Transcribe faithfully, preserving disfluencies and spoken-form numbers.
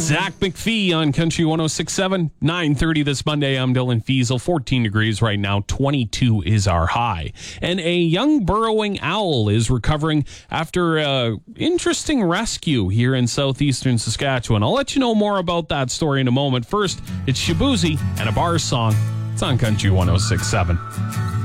Zach McPhee on Country one oh six point seven, nine thirty this Monday. I'm Dylan Fiesel. fourteen degrees right now. twenty-two is our high. And a young burrowing owl is recovering after an interesting rescue here in southeastern Saskatchewan. I'll let you know more about that story in a moment. First, it's Shaboozey and a bar song. It's on Country one oh six point seven.